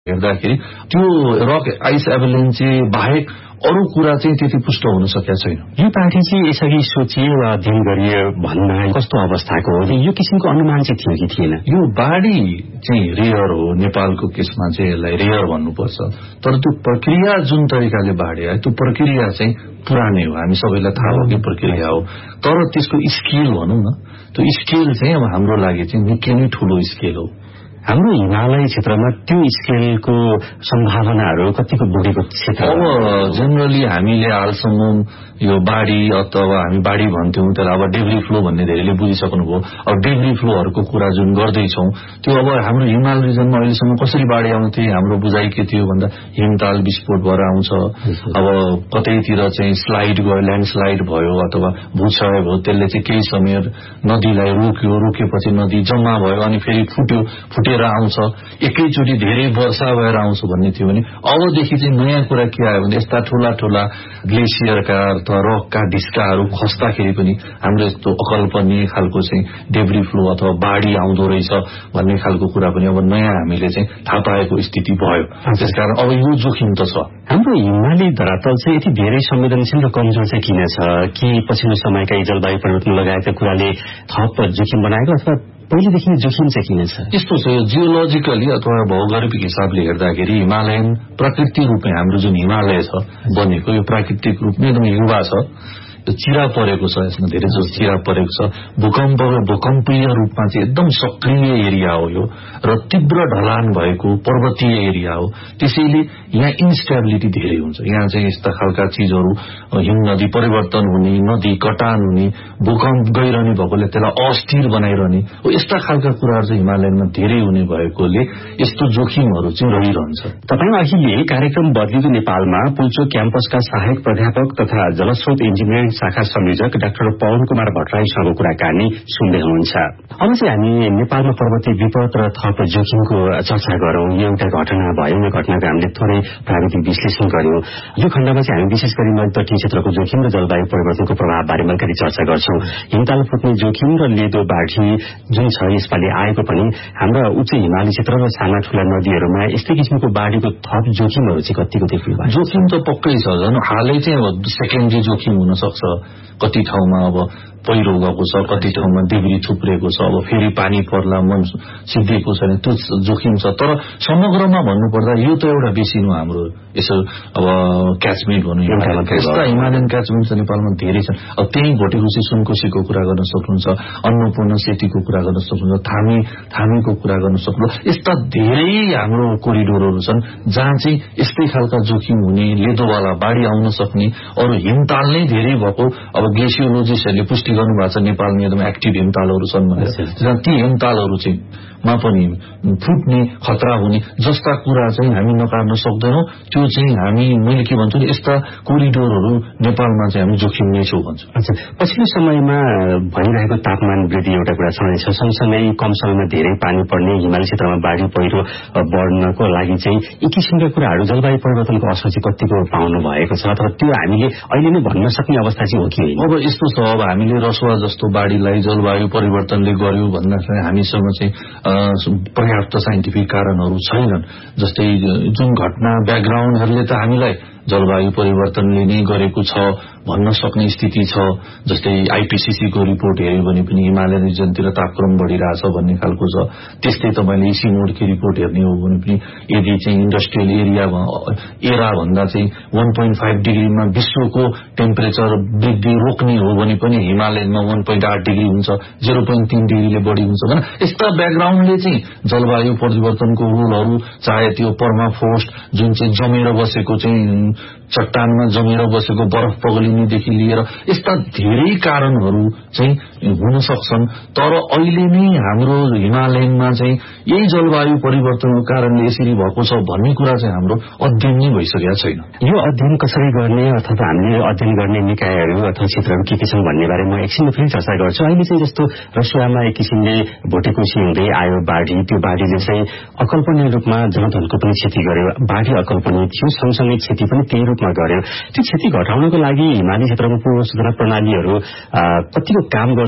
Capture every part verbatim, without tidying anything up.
हेर्दाखेरि त्यो rock ice एभलेन्चे बाहेक अरू कुरा चाहिँ त्यति पुष्ट हुन सकेका छैन। यो पार्टी चाहिँ यसअघि सोचियो वा अध्ययन गरियो भन्दा कस्तो अवस्थाको हो, यो किसिमको अनुमान चाहिँ थियो कि थिएन? यो बाढी चाहिँ रेयर हो, नेपालको केसमा चाहिँ यसलाई रेयर भन्नुपर्छ। तर त्यो प्रक्रिया जुन तरिकाले बाढी आयो त्यो प्रक्रिया चाहिँ पुरानै हो, हामी सबैलाई थाहा हो कि प्रक्रिया हो। तर त्यसको स्केल भनौँ न, त्यो स्केल चाहिँ अब हाम्रो लागि चाहिँ निकै नै ठूलो स्केल हो। हाम्रो हिमालय क्षेत्रमा त्यो स्केलको सम्भावनाहरू कतिको बढेको क्षेत्र? अब जेनरली हामीले हालसम्म यो बाढी अथवा हामी बाढी भन्थ्यौं त्यसलाई अब डेब्री फ्लो भन्ने धेरैले बुझिसक्नुभयो। अब डेब्री फ्लोहरूको कुरा जुन गर्दैछौं त्यो अब हाम्रो हिमाल रिजनमा अहिलेसम्म कसरी बाढी आउँथे, हाम्रो बुझाइ के थियो भन्दा हिमताल विस्फोट भएर आउँछ। अब कतैतिर चाहिँ स्लाइड गयो, ल्यान्डस्लाइड भयो अथवा भूक्षय भयो, त्यसले चाहिँ केही समय नदीलाई रोक्यो, रोकेपछि नदी जम्मा भयो अनि फेरि फुट्यो, फुटेर आउँछ, एकैचोटि धेरै वर्षा भएर आउँछ भन्ने थियो भने अबदेखि चाहिँ नयाँ कुरा के आयो भने यस्ता ठूला ठूला ग्लेसियरका अथवा रकका ढिस्काहरू खस्दाखेरि पनि हाम्रो यस्तो अकल्पनीय खालको चाहिँ डेब्री फ्लो अथवा बाढी आउँदो रहेछ भन्ने खालको कुरा पनि अब नयाँ हामीले चाहिँ थाहा पाएको स्थिति भयो। त्यसकारण अब यो जोखिम त छ। हाम्रो हिमाली धरातल चाहिँ यति धेरै संवेदनशील र कमजोर चाहिँ किन छ? कि पछिल्लो समयका जलवायु परिवर्तन लगायतका कुराले थप जोखिम बनाएको अथवा पहिलेदेखि जोखिम चाहिँ किन छ? यस्तो छ, यो जियोलोजिकली अथवा भौगोलिक हिसाबले हेर्दाखेरि हिमालयन प्राकृतिक रूपमै हाम्रो जुन हिमालय छ बनेको यो प्राकृतिक रूपमै एकदम युवा छ, यो चिरा परेको छ, यसमा धेरै जसो चिरा परेको छ। भूकम्प भूकम्पीय रूपमा चाहिँ एकदम सक्रिय एरिया हो यो र तीव्र ढलान भएको पर्वतीय एरिया हो। त्यसैले यहाँ इन्स्टेबिलिटी धेरै हुन्छ। यहाँ चाहिँ यस्ता खालका चीजहरू, हिम नदी परिवर्तन हुने, नदी कटान हुने, भूकम्प गइरहने भएकोले त्यसलाई अस्थिर बनाइरहने हो, यस्ता खालका कुराहरू चाहिँ हिमालयमा धेरै हुने भएकोले यस्तो जोखिमहरू चाहिँ रहिरहन्छ। तपाईँ अहिले कार्यक्रम बदलिदो नेपालमा पुल्चोक क्याम्पसका सहायक प्राध्यापक तथा जलस्रोत इन्जिनियरिङ शाखा संयोजक डाक्टर पवन कुमार भट्टराईसँग कुराकानी सुन्दै हुनुहुन्छ। अब चाहिँ हामी नेपालमा पर्वतीय विपद र थप जोखिमको चर्चा गरौं। यो एउटा घटना भयो, यो घटनाको हामीले थोरै प्राविधिक विश्लेषण गर्यौं। यो खण्डमा चाहिँ हामी विशेष गरी मध्यतटीय क्षेत्रको जोखिम र जलवायु परिवर्तनको प्रभावबारे अलिकति चर्चा गर्छौं। हिमताल फुट्ने जोखिम र लेदो बाढी जुन छ यसपालि आएको पनि हाम्रा उच्च हिमाली क्षेत्र र साना ठूला नदीहरूमा यस्तै किसिमको बाढीको थप जोखिमहरू चाहिँ कतिको देख्नु भएको? जोखिम त पक्कै छ। झन् हालै चाहिँ अब सेकेन्डरी जोखिम हुन सक्छ। कति ठाउँमा अब पहिरो गएको छ, कति ठाउँमा डिग्री थुप्रेको छ, अब फेरि पानी पर्ला मन सिद्धिएको छैन, त्यो जोखिम छ। तर समग्रमा भन्नुपर्दा यो त एउटा बेसी हो हाम्रो यसो अब क्याचमेन्ट भनौँ, यस्ता हिमालयन क्याचमेन्ट छ नेपालमा धेरै छन्। अब त्यही भोटेकोसी सुनकोसीको कुरा गर्न सक्नुहुन्छ, अन्नपूर्ण सेतीको कुरा गर्न सक्नुहुन्छ, थामी थामीको कुरा गर्न सक्नुहुन्छ। यस्ता धेरै हाम्रो कोरिडोरहरू छन् जहाँ चाहिँ यस्तै खालका जोखिम हुने, लेदोवाला बाढी आउन सक्ने, अरू हिमताल नै धेरै भएको अब ग्लेसियोलोजिस्टहरूले पुष्टि गर्नु भएको छ नेपालमा एकदम एक्टिभ हिमतालहरू छन् भनेर। ती हिमतालहरू चाहिँ मा पनि फुट्ने खतरा हुने जस्ता कुरा चाहिँ हामी नकार्न सक्दैनौं। त्यो चाहिँ हामी मैले के भन्छु नि, यस्ता कोरिडोरहरू नेपालमा चाहिँ हामी जोखिम नै छौं भन्छु। अच्छा, पछिल्लो समयमा भइरहेको तापमान वृद्धि एउटा कुरा छँदैछ, सँगसँगै कम समयमा धेरै पानी पर्ने, हिमाली क्षेत्रमा बाढी पहिरो बढ्नको लागि चाहिँ यी किसिमका कुराहरू जलवायु परिवर्तनको असर चाहिँ कतिको पाउनु भएको छ अथवा त्यो हामीले अहिले नै भन्न सक्ने अवस्था चाहिँ हो कि होइन? अब यस्तो छ, अब हामीले रसुवा जस्तो बाढीलाई जलवायु परिवर्तनले गर्यो भन्दाखेरि हामीसँग चाहिँ पर्याप्त साइन्टिफिक कारणहरू छैनन्। जस्तै जुन घटना ब्याकग्राउन्डहरूले त हामीलाई जलवायु परिवर्तनले नै गरेको छ भन्न सक्ने स्थिति छ। जस्तै आइपीसीसी को रिपोर्ट हेर्यो भने पनि हिमालयन रिजनतिर तापक्रम बढिरहेछ भन्ने खालको छ। त्यस्तै तपाईले इसिमोडको रिपोर्ट हेर्ने हो भने पनि यदि चाहिँ इन्डस्ट्रियल एरिया एरा भन्दा चाहिँ एक दशमलव पाँच डिग्रीमा विश्वको टेम्परेचर वृद्धि रोक्ने हो भने पनि हिमालयनमा एक दशमलव आठ डिग्री हुन्छ, शून्य दशमलव तीन डिग्रीले बढी हुन्छ भने यस्ता ब्याकग्राउन्डले चाहिँ जलवायु परिवर्तनको रोलहरू, चाहे त्यो पर्माफ्रोस्ट जुन चाहिँ जमेर बसेको चाहिँ चट्टानमा जमेर बसेको बरफ पगलिनेदेखि लिएर यस्ता धेरै कारणहरू चाहिँ हुन सक्छन्। तर अहिले नै हाम्रो हिमालयनमा चाहिँ यही जलवायु परिवर्तनको कारणले यसरी भएको छ भन्ने कुरा चाहिँ हाम्रो अध्ययन नै भइसकेका छैन। यो अध्ययन कसरी गर्ने अथवा हामीले अध्ययन गर्ने निकायहरू अथवा क्षेत्रहरू के के छन् भन्ने बारे म एकछिन फेरि चर्चा गर्छु। अहिले चाहिँ जस्तो रसुवामा एक किसिमले भोटेकोसी हुँदै आयो बाढी, त्यो बाढीले चाहिँ अकल्पनीय रूपमा जनधनको पनि क्षति गर्यो। बाढी अकल्पनीय थियो, सँगसँगै क्षति पनि त्यही रूपमा गर्यो। त्यो क्षति घटाउनको लागि हिमाली क्षेत्रमा पूर्व सूचना प्रणालीहरू कतिको काम गर्छ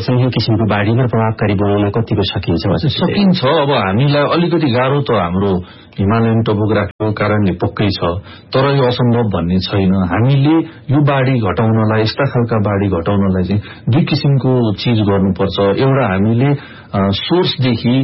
पर्छन् यो किसिमको बाढीमा प्रभावकारी बनाउन कतिको सकिन्छ? सकिन्छ। अब हामीलाई अलिकति गाह्रो त हाम्रो हिमालयन टोपोग्राफीको कारणले पक्कै छ, तर यो असम्भव भन्ने छैन। हामीले यो बाढी घटाउनलाई, यस्ता खालका बाढी घटाउनलाई चाहिँ दुई किसिमको चीज गर्नुपर्छ। एउटा हामीले सोर्सदेखि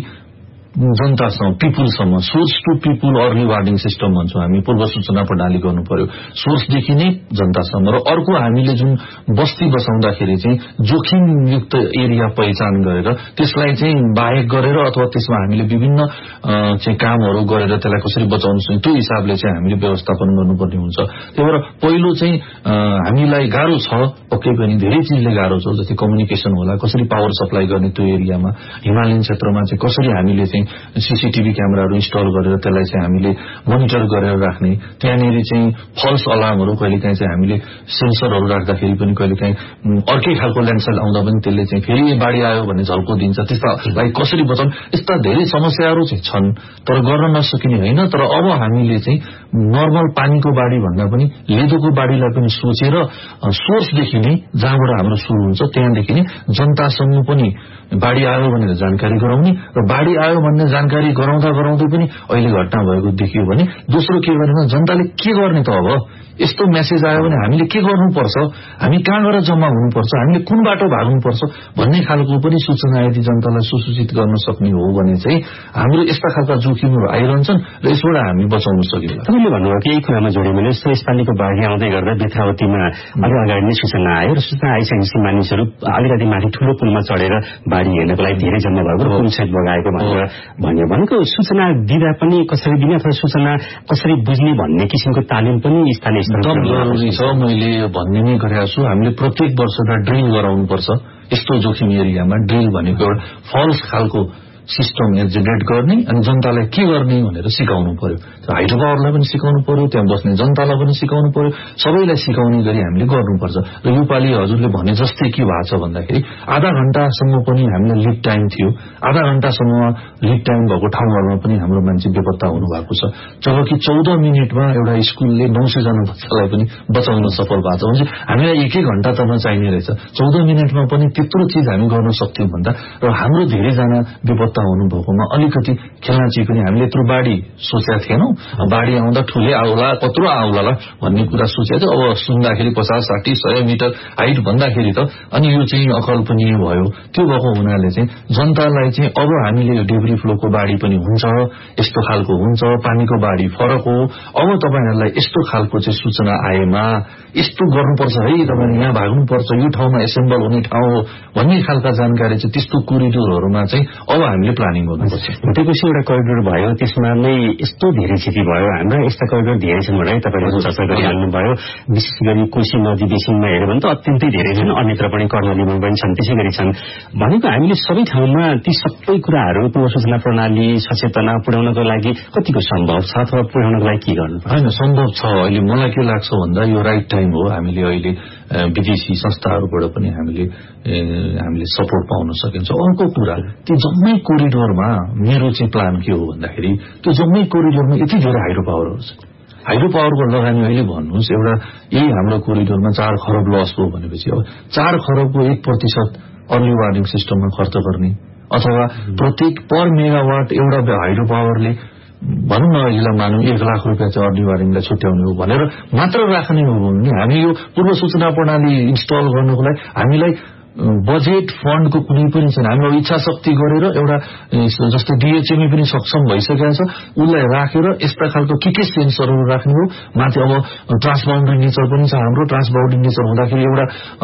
जनतासम्म, पिपुलसम्म, source to people early warning system भन्छौँ हामी, पूर्व सूचना प्रणाली गर्नु पर्यो सोर्सदेखि नै जनतासम्म। र अर्को हामीले जुन बस्ती बसाउँदाखेरि चाहिँ जोखिमयुक्त एरिया पहिचान गरेर त्यसलाई चाहिँ बाहेक गरेर अथवा त्यसमा हामीले विभिन्न चाहिँ कामहरू गरेर त्यसलाई कसरी बचाउनु सक्छ त्यो हिसाबले चाहिँ हामीले व्यवस्थापन गर्नुपर्ने हुन्छ। त्यही भएर पहिलो चाहिँ हामीलाई गाह्रो छ, पक्कै पनि धेरै चिजले गाह्रो छ, जस्तै कम्युनिकेसन होला, कसरी पावर सप्लाई गर्ने त्यो एरियामा, हिमालयन क्षेत्रमा चाहिँ कसरी हामीले चाहिँ सीसीटीभी क्यामेराहरू इन्स्टल गरेर त्यसलाई चाहिँ हामीले मोनिटर गरेर राख्ने, त्यहाँनिर चाहिँ फल्स अलार्महरू कहिलेकाहीँ चाहिँ हामीले सेन्सरहरू राख्दाखेरि पनि कहिलेकाहीँ अर्कै खालको ल्यान्डस्लाइड आउँदा पनि त्यसले चाहिँ फेरि बाढी आयो भन्ने झल्को दिन्छ, त्यसलाई कसरी बचाउनु, यस्ता धेरै समस्याहरू चाहिँ छन् तर गर्न नसकिने होइन। तर अब हामीले चाहिँ नर्मल पानीको बाढी भन्दा पनि लेदोको बाढीलाई पनि सोचेर सोर्सदेखि नै जहाँबाट हाम्रो सुरु हुन्छ त्यहाँदेखि नै जनतासम्म पनि बाढी आयो भनेर जानकारी गराउने, र बाढी आयो भन्ने जानकारी गराउँदा गराउँदै पनि अहिले घटना भएको देखियो भने दोस्रो के गर्ने, जनताले के गर्ने त, अब यस्तो मेसेज आयो भने हामीले के गर्नुपर्छ, हामी कहाँ गएर जम्मा हुनुपर्छ, हामीले कुन बाटो भाग्नुपर्छ भन्ने खालको पनि सूचना यदि जनतालाई सुसूचित गर्न सक्ने हो भने चाहिँ हाम्रो यस्ता खालका जोखिमहरू आइरहन्छन् र यसबाट हामी बचाउन सकिन्छ। तपाईँले भन्नुभयो कि यही कुरामा जोड्यो भने यस्तो यसपालिको बाढी आउँदै गर्दा बेथावतीमा अलि अगाडि नै सूचना आयो र सूचना आइसकेपछि मानिसहरू अलिकति माथि ठूलो पुलमा चढेर बाढी हेर्नको लागि धेरै जम्मा भएको र पुलसहित बगाएको भनेर भन्यो। भनेको सूचना दिँदा पनि कसरी दिने अथवा सूचना कसरी बुझ्ने भन्ने किसिमको तालिम पनि स्थानीय एकदम जरुरी छ। मैले भन्ने नै गरेको छु, हामीले प्रत्येक वर्ष एउटा ड्रिल गराउनुपर्छ। यस्तो जोखिम एरियामा ड्रिल भनेको एउटा फल्स खालको सिस्टम जेनेरेट गर्ने अनि जनतालाई के गर्ने भनेर सिकाउनु पर्यो। हाइड्रो पावरलाई पनि सिकाउनु पर्यो, त्यहाँ बस्ने जनतालाई पनि सिकाउनु पर्यो, सबैलाई सिकाउने गरी हामीले गर्नुपर्छ। र योपालि हजुरले भने जस्तै के भएको छ भन्दाखेरि आधा घण्टासम्म पनि हामीलाई लिड टाइम थियो, आधा घण्टासम्म लिड टाइम भएको ठाउँहरूमा पनि हाम्रो मान्छे बेपत्ता हुनुभएको छ, जबकि चौध मिनटमा एउटा स्कुलले नौ सय जना बच्चालाई पनि बचाउन सफल भएको छ। हामीलाई एक एक घण्टा त नचाहिने रहेछ, चौध मिनटमा पनि त्यत्रो चिज हामी गर्न सक्थ्यौं भन्दा र हाम्रो धेरैजना बेपत्ता हुनुभएकोमा अलिकति खेल्नाची पनि हामीले यत्रो बाढी सोचेका थिएनौं, बाढी आउँदा ठुलै आउला कत्रो आउला भन्ने कुरा सोचेको थियो। अब सुन्दाखेरि पचास साठी सय मिटर हाइट भन्दाखेरि त अनि यो चाहिँ अकल्पनीय भयो। त्यो भएको हुनाले चाहिँ जनतालाई चाहिँ अब हामीले यो डेब्री फ्लोको बाढी पनि हुन्छ, यस्तो खालको हुन्छ, पानीको बाढी फरक हो, अब तपाईहरुलाई यस्तो खालको चाहिँ सूचना आएमा यस्तो गर्नुपर्छ है, तपाईले यहाँ भाग्नुपर्छ, यो ठाउँमा एसेम्बल हुने ठाउँ हो भन्ने खालका जानकारी चाहिँ त्यस्तो कोरिडोरहरुमा चाहिँ अब हामीले प्लानिङ गर्नुपर्छ। त्यसपछि एउटा कोरिडोर भयो, त्यसमा नै यस्तो धेरै क्षति भयो, हाम्रा यस्ता कोरिडोर धेरै छन् भनेर तपाईले चर्चा गरिहाल्नु भयो। विशेष गरी कोशी नदी बेसिनमा हेर्यो भने त अत्यन्तै धेरै छन्, अन्यत्र पनि कर्णालीमा पनि छन्, त्यसै गरी छन्। भनेको हामीले सबै ठाउँमा ती सबै कुराहरू पूर्व सूचना प्रणाली सचेतना पुर्याउनको लागि कतिको सम्भव छ अथवा पुर्याउनको लागि के गर्नु पर्छ? हैन, सम्भव छ। अहिले मलाई के लाग्छ भन्दा यो राइट टाइम हो। हामीले अहिले विदेशी संस्थाहरूबाट पनि हामीले हामीले सपोर्ट पाउन सकिन्छ। अर्को कुरा त्यो जम्मै कोरिडोरमा मेरो चाहिँ प्लान के हो भन्दाखेरि त्यो जम्मै कोरिडोरमा यति धेरै हाइड्रो पावरहरू छ। हाइड्रो पावरको लगानी अहिले भन्नुहोस् एउटा यही हाम्रो कोरिडोरमा चार खरब लस हो भनेपछि अब चार खरबको एक प्रतिशत अर्ली वार्निङ सिस्टममा खर्च गर्ने अथवा प्रत्येक पर मेगावाट एउटा हाइड्रो पावरले भनौँ न अहिले मानौँ एक लाख रुपियाँ चाहिँ अर्ली वार्निङलाई छुट्याउने हो भनेर मात्र राख्ने हो भने हामी यो पूर्व सूचना प्रणाली इन्स्टल गर्नको लागि हामीलाई बजेट फन्डको कुनै पनि छैन। हामीले इच्छा शक्ति गरेर एउटा जस्तै डिएचएमई पनि सक्षम भइसकेको छ, उसलाई राखेर यस्ता खालको के के सेन्सरहरू राख्ने हो। माथि अब ट्रान्सबाउन्डरी नेचर पनि छ हाम्रो, ट्रान्सबाउन्डरी नेचर हुँदाखेरि एउटा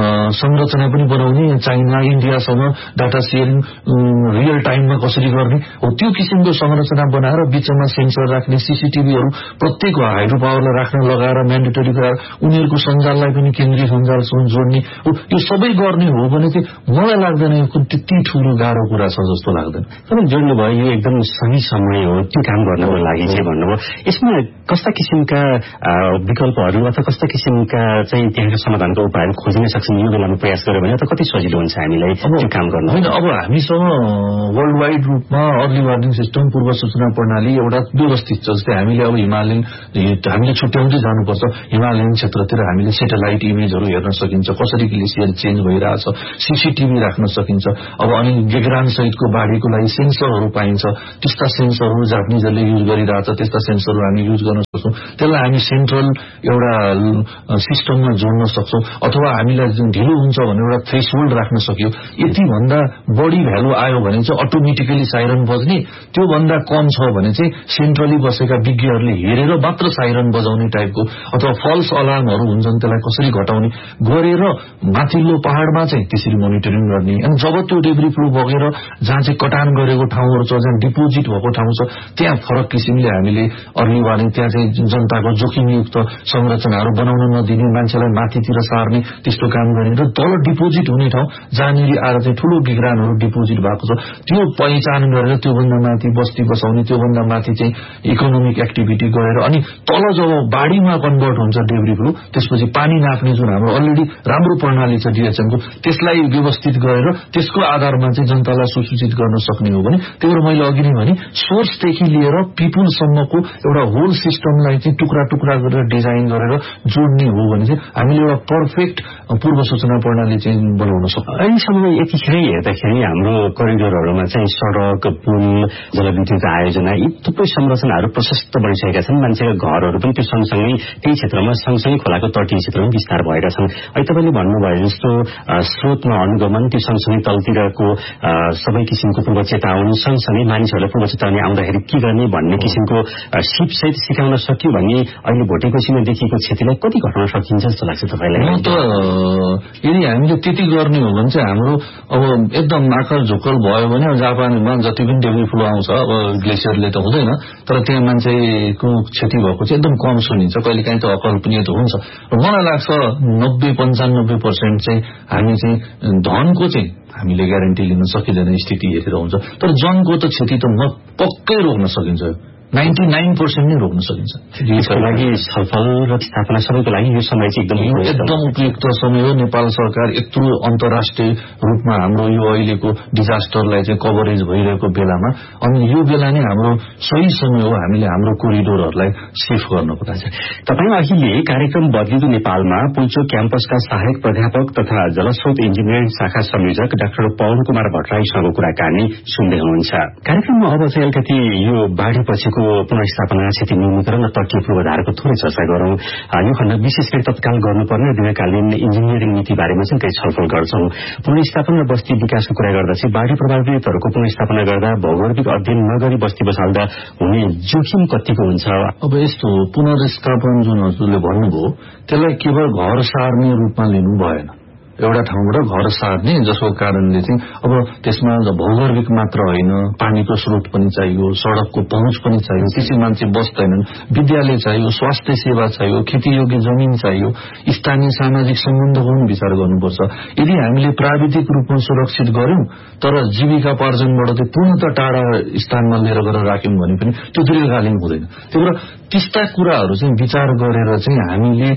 संरचना पनि बनाउने, चाइना इन्डियासँग डाटा सेयरिङ रियल टाइममा कसरी गर्ने हो त्यो किसिमको संरचना बनाएर बिचमा सेन्सर राख्ने, सीसीटीभीहरू प्रत्येक हाइड्रो पावरलाई राख्न लगाएर म्यान्डेटरी गराएर उनीहरूको सञ्जाललाई पनि केन्द्रीय सञ्जालसँग जोड्ने हो। यो सबै गर्ने हो भने चाहिँ मलाई लाग्दैन यो त्यति ठूलो गाह्रो कुरा छ जस्तो लाग्दैन। तपाईले जोड्नुभयो यो एकदम सही समय हो त्यो काम गर्नको लागि चाहिँ भन्नुभयो। यसमा कस्ता किसिमका विकल्पहरू अथवा कस्ता किसिमका चाहिँ त्यहाँका समाधानको उपायहरू खोज्न सक्छन् यो बेलामा प्रयास गर्यो भने त कति सजिलो हुन्छ हामीलाई त्यो काम गर्न? होइन, अब हामीसँग वर्ल्ड वाइड रूपमा अर्ली वार्निङ सिस्टम पूर्व सूचना प्रणाली एउटा व्यवस्थित छ। जस्तै हामीले अब हिमालयन हामीले छुट्याउँदै जानुपर्छ, हिमालयन क्षेत्रतिर हामीले सेटेलाइट इमेजहरू हेर्न सकिन्छ, कसरी ग्लेसियर चेन्ज भइरहेछ, सीसीटीभी राख्न सकिन्छ। अब अनि गेग्रान सहितको बाढीको लागि सेन्सरहरू पाइन्छ, त्यस्ता सेन्सरहरू जापानिजहरूले युज गरिरहेछ, त्यस्ता सेन्सरहरू हामी युज गर्न सक्छौँ। त्यसलाई हामी सेन्ट्रल एउटा सिस्टममा जोड्न सक्छौँ, अथवा हामीलाई जुन ढिलो हुन्छ भने एउटा थ्रेसहोल्ड राख्न सक्यो। यति भन्दा बढी भ्यालु आयो भने चाहिँ अटोमेटिकली साइरन बज्ने, त्यो भन्दा कम छ भने चाहिँ सेन्ट्रली बसेका विज्ञहरूले हेरेर मात्र साइरन बजाउने टाइपको, अथवा फल्स अलार्महरू हुन्छन् त्यसलाई कसरी घटाउने गरेर माथिल्लो पहाडमा चाहिँ त्यसरी मोनिटरिङ गर्ने। अनि जब त्यो डेब्री फ्लो बगेर जहाँ चाहिँ कटान गरेको ठाउँहरू छ, जहाँ डिपोजिट भएको ठाउँ छ, त्यहाँ फरक किसिमले हामीले अर्ली वार्निङ, त्यहाँ चाहिँ जनताको जोखिमयुक्त संरचनाहरू बनाउन नदिने, मान्छेलाई माथितिर सार्ने त्यस्तो काम गर्ने र तल डिपोजिट हुने ठाउँ जहाँनिर आएर चाहिँ ठूलो विग्रानहरू डिपोजिट भएको छ त्यो पहिचान गरेर त्योभन्दा माथि बस्ती बसाउने, त्योभन्दा माथि चाहिँ इकोनोमिक एक्टिभिटी गरेर अनि तल जब बाढीमा कन्भर्ट हुन्छ डेब्री फ्लो, त्यसपछि पानी नाप्ने जुन हाम्रो अलरेडी राम्रो प्रणाली छ डिएचएमको, त्यसलाई व्यवस्थित गरेर त्यसको आधारमा चाहिँ जनतालाई सुसूचित गर्न सक्ने हो भने, त्यही भएर मैले अघि नै भने सोर्सदेखि लिएर पिपुलसम्मको एउटा होल सिस्टमलाई चाहिँ टुक्रा टुक्रा गरेर डिजाइन गरेर जोड्ने हो भने चाहिँ हामीले एउटा पर्फेक्ट पूर्व सूचना प्रणाली चाहिँ बनाउन सक्छौँ। अहिलेसम्म यतिखेरै हेर्दाखेरि हाम्रो करिडोरहरूमा चाहिँ सडक, पुल, जलविद्युत आयोजना यी थुप्रै संरचनाहरू प्रशस्त बनिसकेका छन्। मान्छेका घरहरू पनि त्यो सँगसँगै त्यही क्षेत्रमा सँगसँगै खोलाको तटीय क्षेत्रमा विस्तार भएका छन्। अहिले तपाईँले भन्नुभयो जस्तो स्रोतमा अनुगमन, त्यो सँगसँगै तलतिरको सबै किसिमको पूर्व चेतावनी, सँगसँगै मानिसहरूलाई पूर्व चेतावनी आउँदाखेरि के गर्ने भन्ने किसिमको सिपसहित सिकाउन सक्यो भने अहिले भोटेकोसीमा देखिएको क्षतिलाई कति घटाउन सकिन्छ जस्तो लाग्छ तपाईँलाई? म त यदि हामीले त्यति गर्ने हो भने चाहिँ हाम्रो अब एकदम आखर झोकल भयो भने जापानमा जति पनि डेब्री फ्लो आउँछ, अब ग्लेसियरले त हुँदैन, तर त्यहाँ मान्छेको क्षति भएको चाहिँ एकदम कम सुनिन्छ, कहिलेकाहीँ त अकल्पनीय त हुन्छ। र मलाई लाग्छ नब्बे पन्चानब्बे पर्सेन्ट चाहिँ हामी चाहिँ धनको चाहिँ हामीले ग्यारेन्टी लिन सकिँदैन स्थिति हेरेर हुन्छ, तर जनको त क्षति त म पक्कै रोक्न सकिन्छ, नाइन्टी नाइन पर्सेन्ट नै रोक्न सकिन्छ। यसको लागि छलफल र स्थापना सबैको लागि यो समय चाहिँ एकदम एकदम उपयुक्त समय हो। नेपाल सरकार यत्रो अन्तर्राष्ट्रिय रूपमा हाम्रो यो अहिलेको डिजास्टरलाई चाहिँ कभरेज भइरहेको बेलामा, अनि यो बेला नै हाम्रो सही समय हो हामीले हाम्रो कोरिडोरहरूलाई सेफ गर्नको लागि। तपाईँ अहिले कार्यक्रम बदलिदो नेपालमा पुल्चोक क्याम्पसका सहायक प्राध्यापक तथा जलस्रोत इन्जिनियरिङ शाखा संयोजक डाक्टर पवन कुमार भट्टराईसँगको कुराकानी सुन्दै हुनुहुन्छ। कार्यक्रममा अब चाहिँ अलिकति यो बाढीपछिको पुनर्स्थापना, क्षति न्यूनीकरण र तटीय पूर्वाधारको थोरै चर्चा गरौं। यो खण्ड विशेष गरी तत्काल गर्नुपर्ने दीर्घकालीन इन्जिनियरिङ नीति बारेमा चाहिँ केही छलफल गर्छौं। पुनर्स्थापना र बस्ती विकासको कुरा गर्दा चाहिँ बाढी प्रभावितहरूको पुनर्स्थापना गर्दा भौगोलिक अध्ययन नगरी बस्ती बसाल्दा हुने जोखिम कतिको हुन्छ? अब यस्तो पुनर्स्थापन जुन हजुरले भन्नुभयो त्यसलाई केवल घर सार्ने रूपमा लिनु भएन, एउटा ठाउँबाट घर सार्ने, जसको कारणले चाहिँ अब त्यसमा भौगोलिक मात्र होइन, पानीको स्रोत पनि चाहियो, सड़कको पहुँच पनि चाहियो, त्यसै मान्छे बस्दैनन्, विद्यालय चाहियो, स्वास्थ्य सेवा चाहियो, खेतीयोग्य जमिन चाहियो, स्थानीय सामाजिक सम्बन्धको पनि विचार गर्नुपर्छ। यदि हामीले प्राविधिक रूपमा सुरक्षित गर्यौं तर जीविकापार्जनबाट चाहिँ पूर्णतः टाढा स्थानमा लिएर गएर राख्यौं भने पनि त्यो दीर्घकालीन हुँदैन। त्यही भएर त्यस्ता कुराहरू चाहिँ विचार गरेर चाहिँ हामीले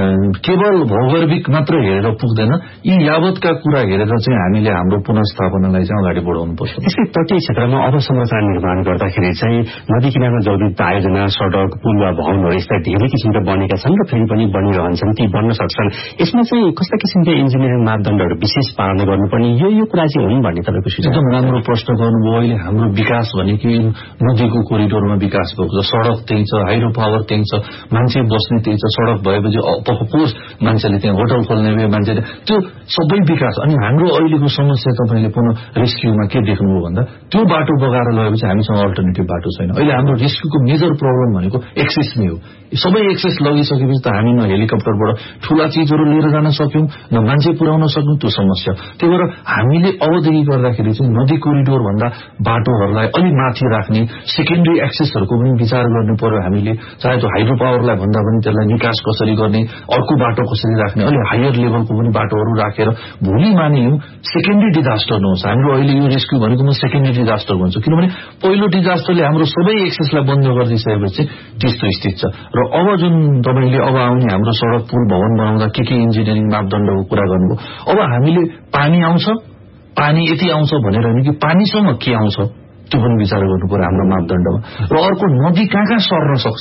केवल भौगोलिक मात्र हेरेर पुग्दैन, यी यावतका कुरा हेरेर चाहिँ हामीले हाम्रो पुनर्स्थापनालाई चाहिँ अगाडि बढाउनु पर्छ। त्यसै तटीय क्षेत्रमा अवसंरचना निर्माण गर्दाखेरि चाहिँ नदी किनारमा जलविद्युत आयोजना, सड़क, पुल वा भवनहरू यस्ता धेरै किसिमका बनेका छन् र फेरि पनि बनिरहन्छन्, ती बन्न सक्छन्। यसमा चाहिँ कस्ता किसिमका इन्जिनियरिङ मापदण्डहरू विशेष पालना गर्नुपर्ने, यो यो कुरा चाहिँ हुन् भन्ने तपाईँको सुझाव? एकदम राम्रो प्रश्न गर्नुभयो। अहिले हाम्रो विकास भनेको नदीको कोरिडोरमा विकास भएको छ, सड़क त्यही छ, हाइड्रो पावर त्यही छ, मान्छे बस्ने त्यही छ, सड़क भएपछि अफकोर्स मान्छेले त्यहाँ होटल खोल्ने भए, मान्छेले त्यो सबै विकास। अनि हाम्रो अहिलेको समस्या तपाईँले पुनः रेस्क्युमा के देख्नुभयो भन्दा त्यो बाटो बगाएर लगेपछि हामीसँग अल्टरनेटिभ बाटो छैन। अहिले हाम्रो रेस्क्युको मेजर प्रब्लम भनेको एक्सेस नै हो। सबै एक्सेस लगिसकेपछि त हामी न हेलिकप्टरबाट ठूला चीजहरू लिएर जान सक्यौं, न मान्छे पुर्याउन सक्यौं, त्यो समस्या। त्यही भएर हामीले अवदेखि गर्दाखेरि चाहिँ नदी कोरिडोर भन्दा बाटोहरूलाई अलि माथि राख्ने, सेकेन्डरी एक्सेसहरूको पनि विचार गर्नु पर्यो हामीले। चाहे त्यो हाइड्रो पावरलाई भन्दा पनि त्यसलाई निकास कसरी गर्ने, अर्को बाटो कसरी राख्ने, अलि हायर लेभलको पनि बाटोहरू राखेर भोलि मानियौं सेकेन्डरी डिजास्टर नहोस्। हाम्रो अहिले यो रेस्क्यु भनेको म सेकेन्डरी डिजास्टर भन्छु, किनभने पहिलो डिजास्टरले हाम्रो सबै एक्सेसलाई बन्द गरिदिइसकेपछि त्यस्तो स्थिति छ। र अब जुन तपाईले अब आउने हाम्रो सड़क, पुल, भवन बनाउँदा के के इन्जिनियरिङ मापदण्डको कुरा गर्नुभयो, अब हामीले पानी आउँछ, पानी यति आउँछ भनेर होइन कि पानीसँग के आउँछ त्यो पनि विचार गर्नु पर्यो हाम्रो मापदण्डमा। र अर्को नदी कहाँ कहाँ सर्न सक्छ,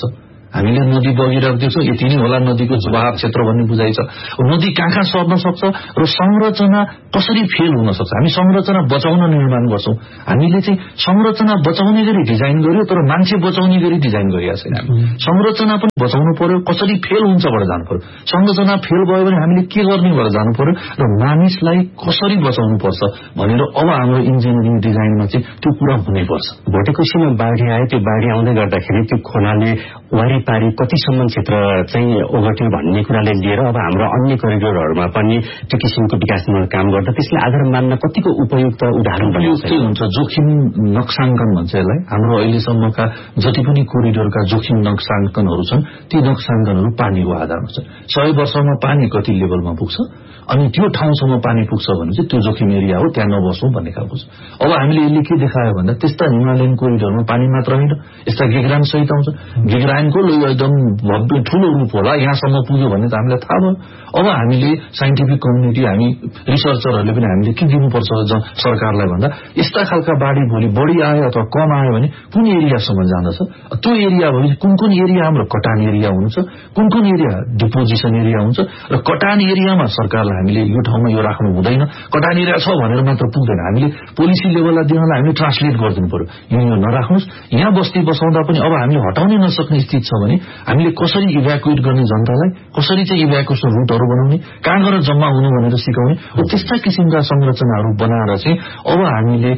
हामीले नदी बगिरहेको देख्छौँ, यति नै होला नदीको जवाब क्षेत्र भन्ने बुझाइ छ। नदी कहाँ कहाँ सर्न सक्छ र संरचना कसरी फेल हुन सक्छ। हामी संरचना बचाउन निर्माण गर्छौं, हामीले चाहिँ संरचना बचाउने गरी डिजाइन गर्यो तर मान्छे बचाउने गरी डिजाइन गरिरहेको छैन। संरचना पनि बचाउनु पर्यो, कसरी फेल हुन्छ भनेर जानु पर्यो। संरचना फेल भयो भने हामीले के गर्ने भनेर जानु पर्यो र मानिसलाई कसरी बचाउनु पर्छ भनेर अब हाम्रो इन्जिनियरिङ डिजाइनमा चाहिँ त्यो कुरा हुनैपर्छ। भोटेकोसीमा बाढी आयो, त्यो बाढी आउँदै गर्दाखेरि त्यो खोलाले वारिपारी कतिसम्म क्षेत्र चाहिँ ओगट्यो भन्ने कुराले लिएर अब हाम्रो अन्य करिडोरहरूमा पनि त्यो किसिमको विकासमा काम गर्दा त्यसले आधार मान्न कतिको उपयुक्त उदाहरण बनाउँछ हुन्छ। जोखिम नक्साङ्कन भन्छ यसलाई। हाम्रो अहिलेसम्मका जति पनि कोरिडोरका जोखिम नक्साङ्कनहरू छन् ती नक्साङ्कनहरू पानीको आधारमा छन्। सय वर्षमा पानी कति लेभलमा पुग्छ अनि त्यो ठाउँसम्म पानी पुग्छ भने चाहिँ त्यो जोखिम एरिया हो, त्यहाँ नबसौँ भन्ने खालको छ। अब हामीले यसले के देखायो भन्दा त्यस्ता हिमालयन कोरिडोरमा पानी मात्र होइन, यस्ता गिगरान सहित आउँछ। गिगरानको एकदम भव्य ठूलो रूप होला, यहाँसम्म पुग्यो भन्ने त हामीलाई थाहा भयो। अब हामीले साइन्टिफिक कम्युनिटी, हामी रिसर्चरहरूले पनि हामीले के दिनुपर्छ सरकारलाई भन्दा यस्ता खालका बाढी भोलि बढी आयो अथवा कम आयो भने कुन एरियासम्म जाँदछ, त्यो एरिया भने कुन कुन एरिया हाम्रो कटान एरिया हुन्छ, कुन कुन एरिया डिपोजिसन एरिया हुन्छ र कटान एरियामा सरकारलाई हामीले यो ठाउँमा यो राख्नु हुँदैन, कटान एरिया छ भनेर मात्र पुग्दैन। हामीले पोलिसी लेभललाई दिनलाई हामीले ट्रान्सलेट गरिदिनु पर्यो, यो यो नराख्नुहोस्। यहाँ बस्ती बसाउँदा पनि अब हामीले हटाउनै नसक्ने स्थिति छ भने हामीले कसरी इभ्याकुएट गर्ने जनतालाई, कसरी चाहिँ इभ्याकुएसन रुटहरू बनाउने, कहाँ गएर जम्मा हुनु भनेर सिकाउने, त्यस्ता किसिमका संरचनाहरू बनाएर चाहिँ अब हामीले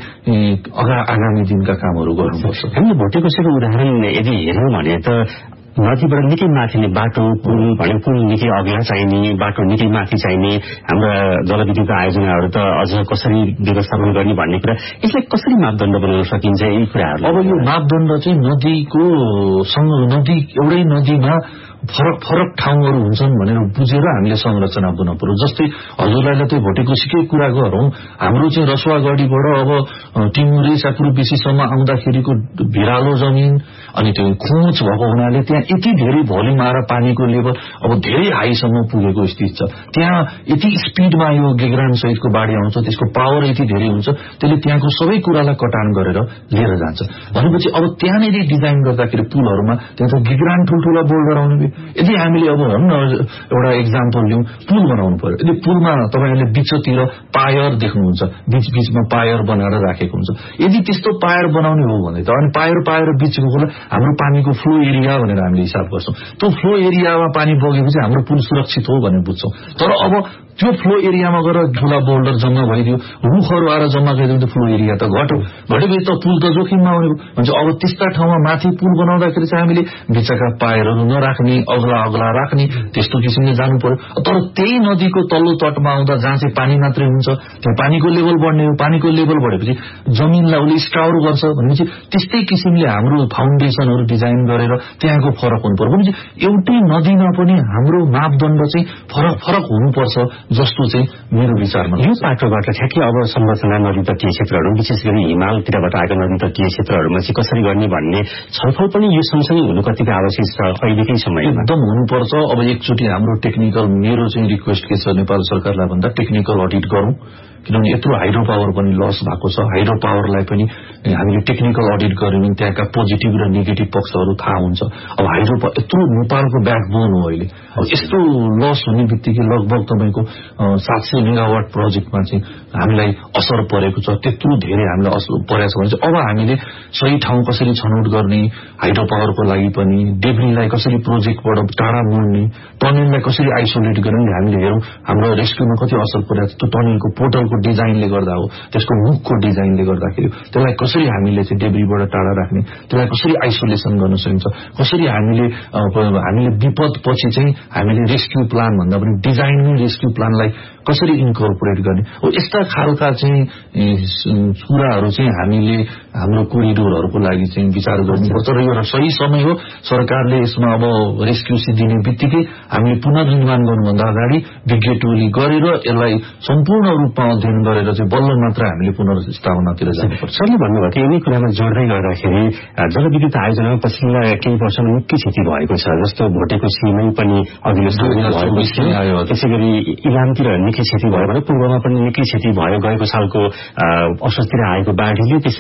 आगामी दिनका कामहरू गर्नुपर्छ। हामीले भोटेकोसीको उदाहरण यदि हेर्यौँ भने त नदीबाट निकै माथिले बाटो, पुल भने पुल निकै अग्ला चाहिने, बाटो निकै माथि चाहिने, हाम्रा जलविद्युत आयोजनाहरू त अझ कसरी व्यवस्थापन गर्ने भन्ने कुरा, यसलाई कसरी मापदण्ड बनाउन सकिन्छ यी कुराहरू? अब यो मापदण्ड चाहिँ नदीको सँग नदी एउटै नदीमा फरक फरक ठाउँहरू हुन्छन् भनेर बुझेर हामीले संरचना बनाउनु पर्यो। जस्तै हजुरलाई चाहिँ भोटेकोसीकै कुरा गरौँ, हाम्रो चाहिँ रसुवागढीबाट अब टिमुरे साकुरुबेसीसम्म आउँदाखेरिको भिरालो जमिन अनि त्यो खोच भएको हुनाले त्यहाँ यति धेरै भोल्युम आएर पानीको लेभल अब धेरै हाईसम्म पुगेको स्थिति छ। त्यहाँ यति स्पिडमा यो गिगरान सहितको बाढी आउँछ, त्यसको पावर यति धेरै हुन्छ, त्यसले त्यहाँको सबै कुरालाई कटान गरेर लिएर जान्छ। भनेपछि अब त्यहाँनिर डिजाइन गर्दाखेरि पुलहरूमा त्यहाँ त गिगरान ठुल्ठुला बोल्डर आउने। यदि हामीले अब भनौँ न एउटा इक्जाम्पल लिउँ, पुल बनाउनु पर्यो। यदि पुलमा तपाईँहरूले बिचतिर पायर देख्नुहुन्छ, बीच बीचमा पायर बनाएर राखेको हुन्छ। यदि त्यस्तो पायर बनाउने हो भने त अनि पायर पाएर बीचको कुरा हाम्रो पानीको फ्लो एरिया भनेर हामीले हिसाब गर्छौँ। त्यो फ्लो एरियामा पानी बगेपछि हाम्रो पुल सुरक्षित हो भनेर बुझ्छौँ। तर अब त्यो फ्लो एरियामा गएर ठुला बोल्डर जम्मा भइदियो, रुखहरू आएर जम्मा गरिदियो भने फ्लो एरिया त घट्यो, घटेपछि त पुल त जोखिममा आउने भन्छ। अब त्यस्ता ठाउँमा माथि पुल बनाउँदाखेरि चाहिँ हामीले बिचका पायरहरू नराख्ने, अग्ला अग्ला राख्ने, त्यस्तो किसिमले जानु पर्यो। तर त्यही नदीको तल्लो तटमा आउँदा जहाँ चाहिँ पानी मात्रै हुन्छ त्यहाँ पानीको लेभल बढ्ने हो। पानीको लेभल बढेपछि जमिनलाई उसले स्काउर गर्छ भनेपछि त्यस्तै किसिमले हाम्रो फाउन्डेसनहरू डिजाइन गरेर त्यहाँको फरक हुनु पर्यो। भनेपछि एउटै नदीमा पनि हाम्रो मापदण्ड चाहिँ फरक फरक हुनुपर्छ जस्तो चाहिँ मेरो विचारमा। यो पाटोबाट ठ्याक्कै अब संरचना नदी तटीय क्षेत्रहरू, विशेष गरी हिमालतिरबाट आएका नदी तटीय क्षेत्रहरूमा चाहिँ कसरी गर्ने भन्ने छलफल पनि यो सँगसँगै हुनु कतिको आवश्यक छ अहिलेकै समयमा? एकदम हुनुपर्छ। अब एकचोटि हाम्रो टेक्निकल मेरो चाहिँ रिक्वेस्ट के छ नेपाल सरकारलाई भन्दा टेक्निकल अडिट गरौँ, किनभने यत्रो हाइड्रो पावर पनि लस भएको छ। हाइड्रो पावरलाई पनि हामीले टेक्निकल अडिट गर्यो भने त्यहाँका पोजिटिभ र नेगेटिभ पक्षहरू थाहा हुन्छ। अब हाइड्रो यत्रो नेपालको ब्याकबोन हो अहिले, अब यस्तो लस हुने बित्तिकै लगभग तपाईँको सात सय मेगावाट प्रोजेक्टमा चाहिँ हामीलाई असर परेको छ। त्यत्रो धेरै हामीलाई असर परेको छ भने चाहिँ अब हामीले सही ठाउँ कसरी छनौट गर्ने, हाइड्रो पावरको लागि पनि डेब्रीलाई कसरी प्रोजेक्टबाट टाढा मोड्ने, टनेललाई कसरी आइसोलेट गर्ने हामीले हेरौँ। हाम्रो रेस्क्युमा कति असर परेको छ, त्यो टनेलको पोर्टलको डिजाइनले गर्दा हो, त्यसको मुखको डिजाइनले गर्दाखेरि त्यसलाई कसरी हामीले चाहिँ डेब्रीबाट टाढा राख्ने, त्यसलाई कसरी आइसोलेसन गर्न सकिन्छ, कसरी हामीले हामीले विपद पछि चाहिँ हामीले रेस्क्यु प्लान भन्दा पनि डिजाइनमै रेस्क्यु प्लानलाई कसरी इन्कर्पोरेट गर्ने हो। यस्ता खालका चाहिँ कुराहरू चाहिँ हामीले हाम्रो कोरिडोरहरूको लागि चाहिँ विचार गर्नुपर्छ र यो सही समय हो। सरकारले यसमा अब रेस्क्यु दिने बित्तिकै हामीले पुनर्निर्माण गर्नुभन्दा अगाडि विज्ञ टोली गरेर यसलाई सम्पूर्ण रूपमा अध्ययन गरेर चाहिँ बल्ल मात्र हामीले पुनर्स्थापनातिर जानुपर्छ। सरले भन्नुभयो कि यिनै कुरामा जोड्दै गर्दाखेरि जलविद्युत आयोजनामा पछिल्ला केही वर्षमा निकै क्षति भएको छ। जस्तो भोटेकोसीमै पनि अघिल्लो आयो, त्यसै गरी इलामतिर निकै क्षति भयो भने पूर्वमा पनि निकै क्षति भयो। गएको सालको असोजतिर आएको बाढीले, त्यसैले अहिले त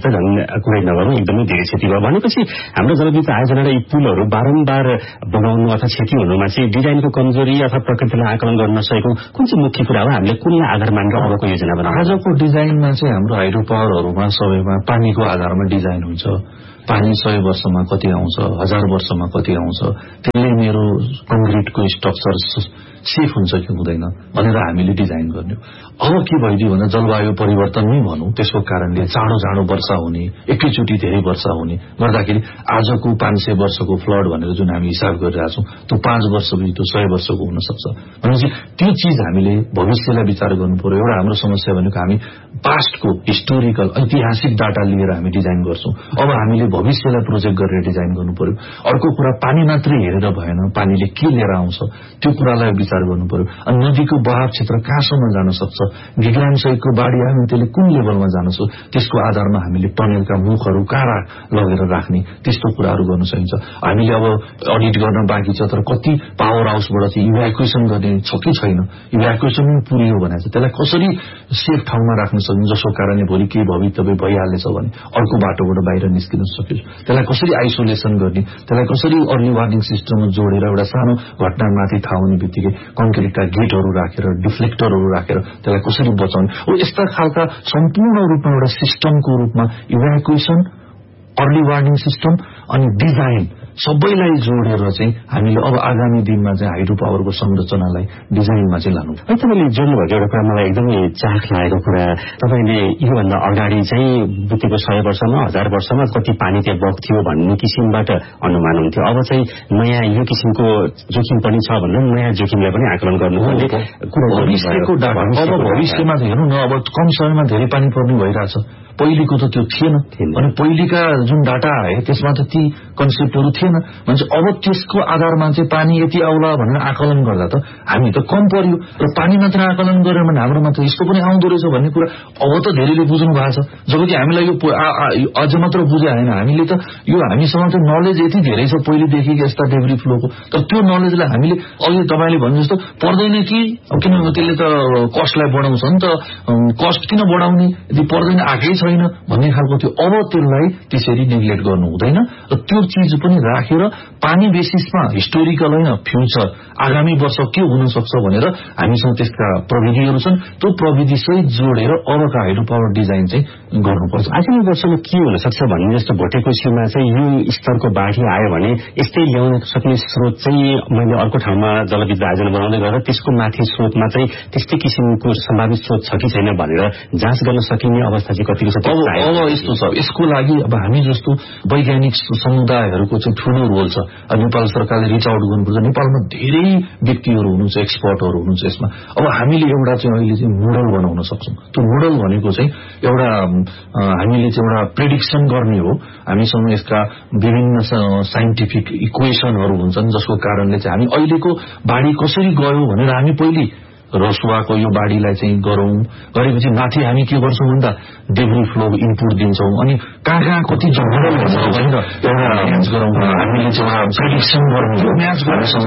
त झन् कुरै नगरौँ, एकदमै धेरै क्षति भयो। भनेपछि हाम्रो जलविद्युत आयोजना र यी पुलहरू बारम्बार बनाउनु अथवा क्षति हुनुमा चाहिँ डिजाइनको कमजोरी अथवा प्रकृतिलाई आकलन गर्न नसकेको कुन चाहिँ मुख्य कुरा हो? हामीले कुनलाई आधार मानेर अबको योजना बनाउँछौँ? आजको डिजाइनमा चाहिँ हाम्रो हाइड्रो पावरहरूमा सबैमा पानीको आधारमा डिजाइन हुन्छ। पानी सय वर्षमा कति आउँछ, हजार वर्षमा कति आउँछ, त्यसले मेरो कङ्क्रिटको स्ट्रक्चर सेफ हुन्छ कि हुँदैन भनेर हामीले डिजाइन गर्ने। अब के भइदियो भने जलवायु परिवर्तन नै भनौँ, त्यसको कारणले चाँडो चाँडो वर्षा हुने, एकैचोटि धेरै वर्षा हुने गर्दाखेरि आजको पाँच सय वर्षको फ्लड भनेर जुन हामी हिसाब गरिरहेछौँ त्यो पाँच वर्षपछि त्यो सय वर्षको हुन सक्छ। भनेपछि त्यो चिज हामीले भविष्यलाई विचार गर्नु पर्यो। एउटा हाम्रो समस्या भनेको हामी पास्टको हिस्टोरिकल ऐतिहासिक डाटा लिएर हामी डिजाइन गर्छौँ। अब हामीले भविष्यलाई प्रोजेक्ट गरेर डिजाइन गर्नु पर्यो। अर्को कुरा पानी मात्रै हेरेर भएन, पानीले के लिएर आउँछ त्यो कुरालाई विचार गर्नु पर्यो। अनि नदीको बहाव क्षेत्र कहाँसम्म जान सक्छ, विज्ञान सहितको बाढी आयो भने त्यसले कुन लेभलमा जान सक्छ, त्यसको आधारमा हामीले टनेलका मुखहरू कहाँ लगेर राख्ने त्यस्तो कुराहरू गर्न सकिन्छ। हामीले अब अडिट गर्न बाँकी छ, तर कति पावर हाउसबाट चाहिँ इभ्याकुएसन गर्ने छ कि छैन, इभ्याकुएसन पनि पुरियो भने चाहिँ त्यसलाई कसरी सेफ ठाउँमा राख्न सक्ने, जसको कारणले भोलि केही भवितव्य भइहालेछ भने अर्को बाटोबाट बाहिर निस्किन सकियोस्। त्यसलाई कसरी आइसोलेसन गर्ने, त्यसलाई कसरी अर्ली वार्निङ सिस्टममा जोडेर एउटा सानो घटनामाथि थाहा हुने बित्तिकै कङ्क्रिटका गेटहरू राखेर डिफ्लेक्टरहरू राखेर त्यसलाई कसरी बचाउने हो। यस्ता खालका सम्पूर्ण रूपमा एउटा सिस्टमको रूपमा इभ्याकुएसन, अर्ली वार्निङ सिस्टम अनि डिजाइन सबैलाई जोडेर चाहिँ हामीले अब आगामी दिनमा चाहिँ हाइड्रो पावरको संरचनालाई डिजाइनमा चाहिँ लानु। है तपाईँले जोड्नुभएको एउटा कुरा मलाई एकदमै चाख लागेको कुरा, तपाईँले योभन्दा अगाडि चाहिँ बितेको सय वर्षमा हजार वर्षमा कति पानी त्यहाँ बग्थ्यो भन्ने किसिमबाट अनुमान हुन्थ्यो। अब चाहिँ नयाँ यो किसिमको जोखिम पनि छ भनेर नयाँ जोखिमलाई पनि आकलन गर्नुपर्ने कुरा। भविष्यको डाटा अब भविष्यमा हेर्नु न, अब कम समयमा धेरै पानी पर्ने भइरहेछ, पहिलेको त त्यो थिएन। अनि पहिलेका जुन डाटा आए त्यसमा त ती कन्सेप्टहरू थिएन। भन्छ अब त्यसको आधारमा चाहिँ पानी यति आउला भनेर आकलन गर्दा त हामी त कम पर्यो, र पानी मात्र आकलन गरेर भने हाम्रोमा त यस्तो पनि आउँदो रहेछ भन्ने कुरा अब त धेरैले बुझ्नु भएको छ। जबकि हामीलाई यो अझ मात्र बुझे होइन, हामीले त यो हामीसँग त नलेज यति धेरै छ पहिलेदेखि यस्ता डेब्री फ्लोको, तर त्यो नलेजलाई हामीले अघि तपाईँले भन्नु जस्तो पर्दैन कि, किनभने त्यसले त कस्टलाई बढाउँछ नि त, कस्ट किन बढाउने यदि पर्दैन आएकै छैन भन्ने खालको थियो। अब त्यसलाई त्यसरी नेग्लेक्ट गर्नु हुँदैन र त्यो चिज पनि राखेर पानी बेसिसमा हिस्टोरिकल होइन फ्युचर आगामी वर्ष के हुन सक्छ भनेर हामीसँग त्यसका प्रविधिहरू छन्। त्यो प्रविधि सहित जोडेर अबका हाइड्रो पावर डिजाइन चाहिँ गर्नुपर्छ। आगामी वर्षमा के हुन सक्छ भन्ने जस्तो भोटेकोसीमा चाहिँ यो स्तरको बाढी आयो भने यस्तै ल्याउन सक्ने स्रोत चाहिँ मैले अर्को ठाउँमा जलविद्युत आयोजना बनाउँदै गरेर त्यसको माथि स्रोतमा चाहिँ त्यस्तै किसिमको सम्भावित स्रोत छ कि छैन भनेर जाँच गर्न सकिने अवस्था चाहिँ कतिको छ? अब यस्तो छ, यसको लागि अब हामी जस्तो वैज्ञानिक समुदायहरूको चाहिँ ठूलो रोल छ। नेपाल सरकारले रिच आउट गर्नुपर्छ। नेपालमा धेरै व्यक्तिहरू हुनुहुन्छ, एक्सपर्टहरू हुनुहुन्छ यसमा। अब हामीले एउटा चाहिँ अहिले चाहिँ मोडल बनाउन सक्छौँ। त्यो मोडल भनेको चाहिँ एउटा हामीले चाहिँ एउटा प्रेडिक्सन गर्ने हो। हामीसँग यसका विभिन्न साइन्टिफिक इक्वेसनहरू हुन्छन् जसको कारणले चाहिँ हामी अहिलेको बाढी कसरी गयो भनेर हामी पहिले रसुवाको यो बाढीलाई चाहिँ गरौँ, गरेपछि माथि हामी के गर्छौँ भन्दा डेब्री फ्लो इनपुट दिन्छौँ, अनि कहाँ कहाँ कति जङ्गल हुन्छ भनेर एउटा म्याच गरौँ। हामीले चाहिँ एउटा प्रेडिक्सन गर्नु म्याच गरेर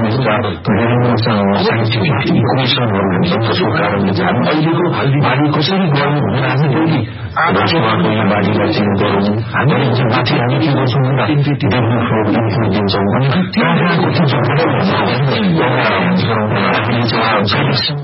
साइन्टिफिक इक्वेसनहरू हुन्छ जसको कारणले चाहिँ हामी अहिलेको बाढी कसरी गरौँ भनेर हामी पहिले रसुवाको यो बाढीलाई चाहिँ गरौँ, हामीले चाहिँ माथि हामी के गर्छौँ भन्दा डेब्री फ्लो इनपुट दिन्छौँ, अनि कहाँ कहाँ कति जङ्गल हुन्छ एउटा म्याच गरौँ। हामीले चाहिँ एउटा प्रेडिक्सन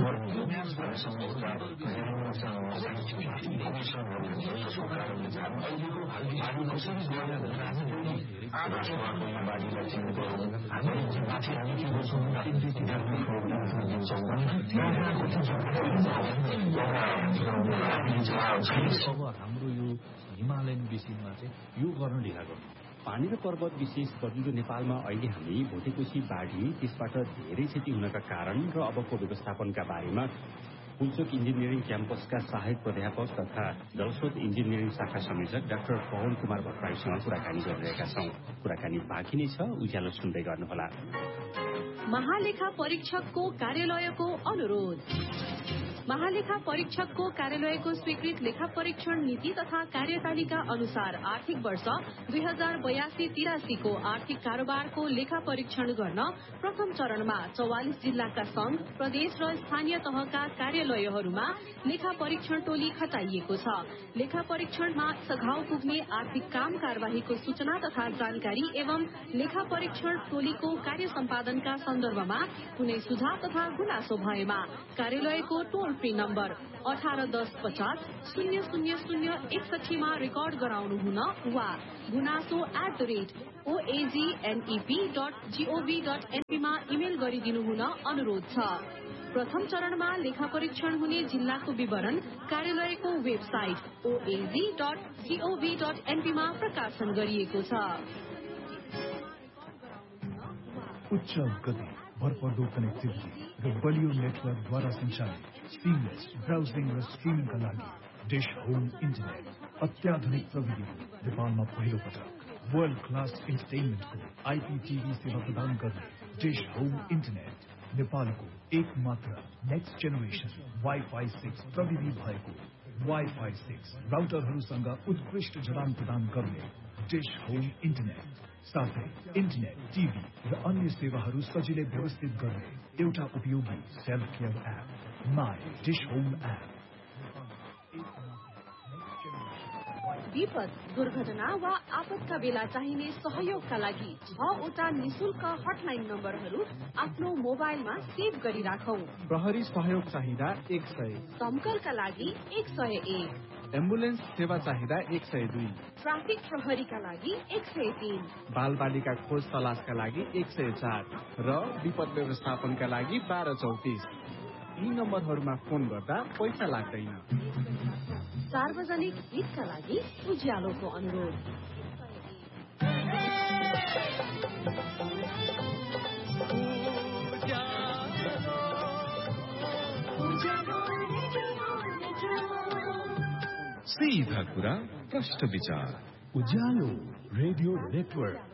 हाम्रो यो हिमालयन बेसिनमा चाहिँ यो गर्न ढिला गर्नु। पानी र पर्वत विशेष बदलिँदो नेपालमा अहिले हामी भोटेकोसी बाढी त्यसबाट धेरै क्षति हुनका कारण र अबको व्यवस्थापनका बारेमा पुल्चोक इन्जिनियरिङ क्याम्पसका सहायक प्राध्यापक तथा जलस्रोत इन्जिनियरिङ शाखा संयोजक डाक्टर पवन कुमार भट्टराईसँग कुराकानी गरिरहेका छौं। कुराकानी बाँकी नै छ, उज्यालो सुन्दै गर्नुहोला। महालेखा परीक्षकको कार्यालयको अनुरोध। महालेखा परीक्षकको कार्यालयको स्वीकृत लेखा परीक्षण नीति तथा कार्यतालिका अनुसार आर्थिक वर्ष दुई हजार बयासी तिरासीको आर्थिक कारोबारको लेखा परीक्षण गर्न प्रथम चरणमा चौवालिस जिल्लाका संघ प्रदेश र स्थानीय तहका कार्यालयहरूमा लेखा परीक्षण टोली खटाइएको छ। लेखा परीक्षणमा सघाउ पुग्ने आर्थिक काम कार्यवाहीको सूचना तथा जानकारी एवं लेखा परीक्षण टोलीको कार्य सम्पादनका सन्दर्भमा कुनै सुझाव तथा गुनासो भएमा कार्यालयको टोल फ्री नम्बर अठार दस पचास शून्य शून्य शून्य एकसठीमा रेकर्ड गराउनु हुन वा गुनासो at the rate ओएजीएनईपी dot gov dot एनपीमा email गरिदिनु हुन अनुरोध छ। प्रथम चरणमा लेखा परीक्षण हुने जिल्लाको विवरण कार्यालयको वेबसाइट ओएजी डट जीओभी डट एनपीमा प्रकाशन गरिएको छ। उच्च गति, भरपर्दो कनेक्टिभिटी र बलियो नेटवर्कद्वारा सञ्चालित सिमलेस ब्राउजिङ र स्ट्रिमिङका लागि डिश होम इन्टरनेट अत्याधुनिक प्रविधि नेपालमा पहिलो पटक वर्ल्ड क्लास इन्टरटेनमेन्टको आईपीटीभी सेवा प्रदान गर्ने डिश होम इन्टरनेट नेपालको एक मात्र नेक्स्ट जेनेरेसन वाइफाई सिक्स प्रविधि भएको वाइफाई सिक्स राउटरहरूसँग उत्कृष्ट जडान प्रदान गर्ने डिश होम इन्टरनेट साथै इन्टरनेट, टिभी र अन्य सेवाहरू सजिलै व्यवस्थित गर्ने एउटा उपयोगी self care app my dish home app. विपद, दुर्घटना वा आपतका बेला चाहिने सहयोगका लागि छवटा निशुल्क हटलाइन नम्बरहरू आफ्नो मोबाइलमा सेभ गरिराखौं। प्रहरी सहयोग चाहिँदा एक सय, दमकलका लागि एक सय एक, एम्बुलेन्स सेवा चाहिँदा एक सय दुई, ट्राफिक प्रहरीका लागि एक सय तीन, बाल बालिका खोज तलासका लागि एक सय चार र विपद व्यवस्थापनका लागि बाह्र चौतिस। यी नम्बरहरूमा फोन गर्दा पैसा लाग्दैन। सार्वजनिक हितका लागि उज्यालोको अनुरोध। सीधा कुरा, प्रश्न विचार, उज्यालो रेडियो नेटवर्क।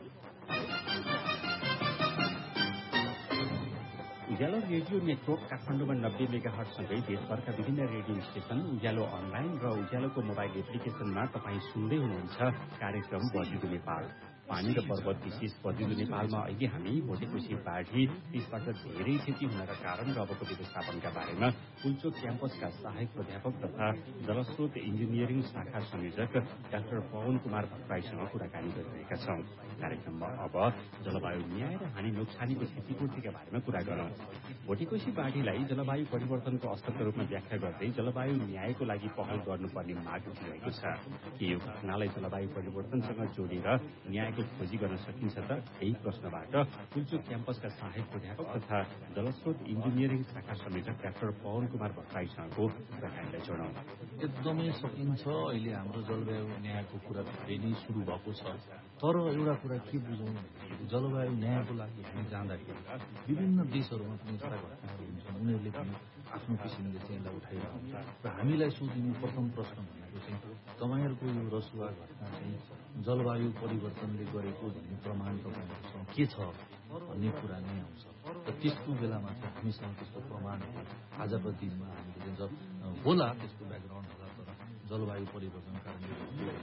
उज्यालो रेडियो नेटवर्क काठमाडौँमा नब्बे मेगा हर्टसँगै देशभरका विभिन्न रेडियो स्टेशन, उज्यालो अनलाइन र उज्यालोको मोबाइल एप्लिकेशनमा तपाईँ सुन्दै हुनुहुन्छ कार्यक्रम बजिलो नेपाल। पानी र पर्वत विशेष बजिलो नेपालमा अहिले हामी भोटेकोशी बाढी, त्यसबाट धेरै क्षति हुनका कारण र अबको व्यवस्थापनका बारेमा पुल्चोक क्याम्पसका सहायक प्राध्यापक तथा जलस्रोत इन्जिनियरिङ शाखा संयोजक डाक्टर पवन कुमार भट्टराईसँग कुराकानी गरिरहेका छौं। कार्यक्रममा अब जलवायु न्याय र हानि नोक्सानीको क्षतिपूर्तिका बारेमा कुरा गरौं। भोटेकोशी बाढीलाई जलवायु परिवर्तनको असरका रूपमा व्याख्या गर्दै जलवायु न्यायको लागि पहल गर्नुपर्ने माग उठिरहेको छ। के यो घटनालाई जलवायु परिवर्तनसँग जोडेर न्यायको खोजी गर्न सकिन्छ त? यही प्रश्नबाट पुल्चोक क्याम्पसका सहायक प्राध्यापक तथा जलस्रोत इन्जिनियरिङ शाखा संयोजक डाक्टर पवन कुमार भट्टराईसँगको कुराकानीलाई जोडौं। एकदमै सकिन्छ। अहिले हाम्रो जलवायु न्यायको कुरा धेरै नै सुरु भएको छ। तर एउटा कुरा के बुझौँ, जलवायु न्यायको लागि हामी जाँदाखेरि विभिन्न देशहरूमा पनि यस्ता घटनाहरू हुन्छन्, उनीहरूले पनि आफ्नो किसिमले चाहिँ यसलाई उठाइरहेको हुन्छ र हामीलाई सोधिने प्रथम प्रश्न भनेको चाहिँ तपाईँहरूको यो रसुवा घटना चाहिँ जलवायु परिवर्तनले गरेको भन्ने प्रमाण तपाईँहरूसँग के छ भन्ने कुरा नै आउँछ। र त्यसको बेलामा चाहिँ हामीसँग त्यस्तो प्रमाणहरू आजको दिनमा हामीले होला, त्यस्तो ब्याकग्राउन्ड होला, तर जलवायु परिवर्तन कारणले